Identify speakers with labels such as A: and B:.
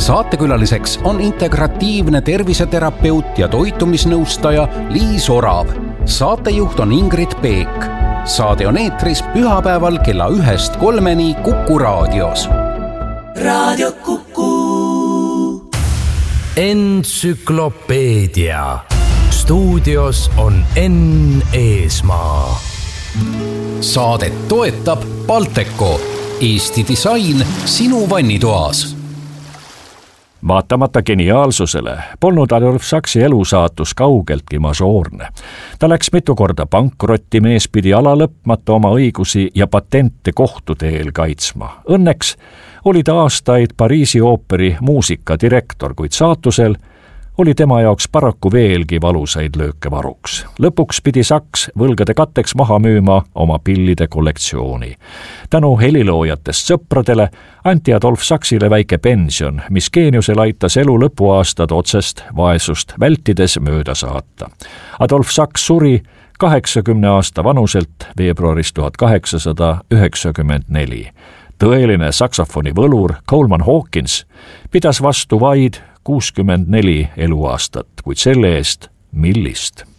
A: Saatekülaliseks on integratiivne terviseterapeut ja toitumisnõustaja Liis Orav. Saatejuht on Ingrid Peek. Saade on eetris pühapäeval kella 1-3 Kuku raadios.
B: Raadio Kuku.
C: Entsüklopeedia. Stuudios on Enn Eesmaa.
A: Saadet toetab Balteco. Eesti disain sinu vannitoas.
D: Vaatamata geniaalsusele polnud Adolf Saksi elusaatus kaugeltki mažoorne. Ta läks mitu korda pankrotti, mees pidi ala lõpmata oma õigusi ja patente kohtuteel kaitsma. Õnneks oli ta aastaid Pariisi ooperi muusikadirektor, kuid saatusel oli tema jaoks paraku veelgi valusaid lööke varuks. Lõpuks pidi Saks võlgade katteks maha müüma oma pillide kollektsiooni. Tänu heliloojatest sõpradele anti Adolf Saksile väike pension, mis geeniusel aitas elu lõpuaastad otsest vaesust vältides mööda saata. Adolf Saks suri 80 aasta vanuselt veebruaris 1894. Tõeline saksofoni võlur Coleman Hawkins pidas vastu vaid 64 eluaastat, kuid selle eest millist.